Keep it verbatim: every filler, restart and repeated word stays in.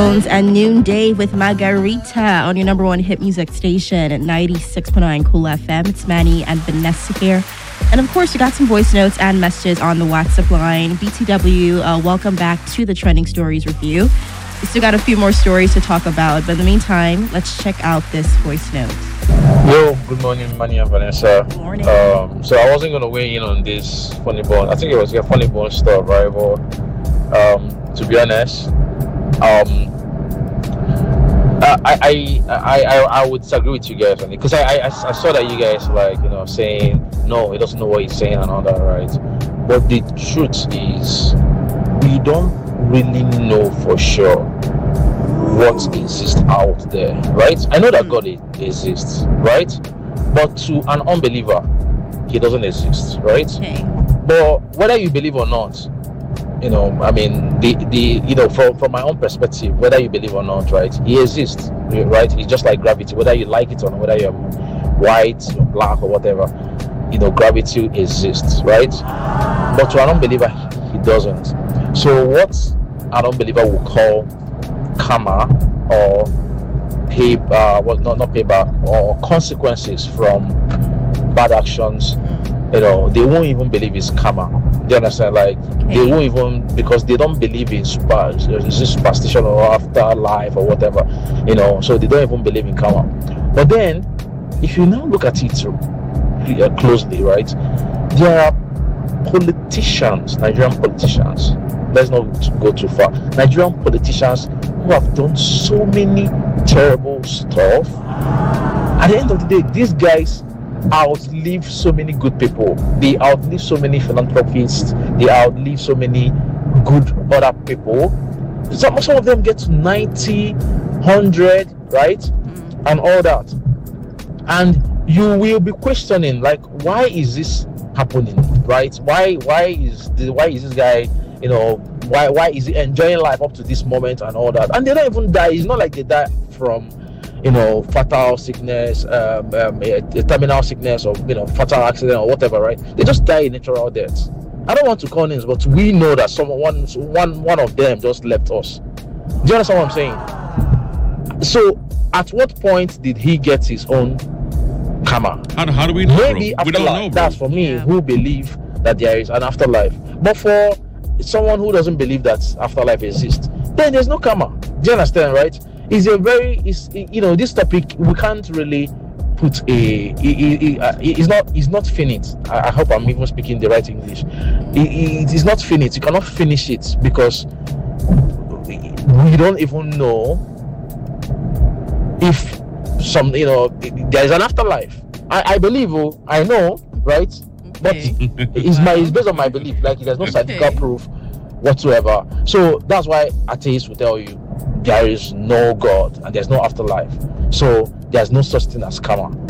And Noonday with Margarita on your number one hit music station at ninety-six point nine Cool F M. It's Manny and Vanessa here. And of course, you got some voice notes and messages on the WhatsApp line. B T W, uh, welcome back to the Trending Stories Review. We still got a few more stories to talk about, but in the meantime, let's check out this voice note. Yo, good morning, Manny and Vanessa. Good morning. Um, so I wasn't going to weigh in on this funny bone. I think it was a funny bone stuff, right? But um, to be honest, um, I, I, I, I, I would disagree with you guys on it because I, I, I saw that you guys like you know saying no, he doesn't know what he's saying and all that, right? But the truth is, we don't really know for sure what exists out there, right? I know that God exists, right? But to an unbeliever, he doesn't exist, right? Okay. But whether you believe or not, you know, I mean, the the you know, from from my own perspective, whether you believe or not, right, he exists, right? He's just like gravity, whether you like it or not, whether you're white, or black, or whatever, you know, gravity exists, right? But to an unbeliever, he doesn't. So what an unbeliever will call karma or pay, uh, well, not not payback or consequences from bad actions, you know, they won't even believe it's karma. Do you understand? Like okay. They won't even, because they don't believe in super, superstition or afterlife or whatever, you know. So they don't even believe in karma. But then, if you now look at it closely, right, there are politicians, Nigerian politicians. Let's not go too far. Nigerian politicians who have done so many terrible stuff. At the end of the day, these guys outlive so many good people. They outlive so many philanthropists. They outlive so many good other people. Some, some of them get to ninety, one hundred, right? Mm. And all that. And you will be questioning, like, why is this happening, right? Why why is the, why is this guy, you know, why why is he enjoying life up to this moment and all that? And they don't even die. It's not like they die from, you know, fatal sickness, um, um, a, a terminal sickness, or you know, fatal accident or whatever, right? They just die in natural deaths. I don't want to call names, but we know that someone, one, one of them just left us. Do you understand what I'm saying? So, at what point did he get his own karma? How, how do we know? Maybe bro? We don't know, afterlife. bro. That's for me, Yeah. who believe that there is an afterlife. But for someone who doesn't believe that afterlife exists, then there's no karma. Do you understand, right? It's a very, it's, you know, this topic, we can't really put a, it, it, it, uh, it's not, it's not finite. I, I hope I'm even speaking the right English. It, it is not finite. You cannot finish it because we don't even know if some, you know, there is an afterlife. I, I believe, oh, I know, right? But Okay. it's my, it's based on my belief. Like there's no scientific Okay. proof whatsoever. So that's why atheists will tell you there is no God and there's no afterlife. So there's no such thing as karma.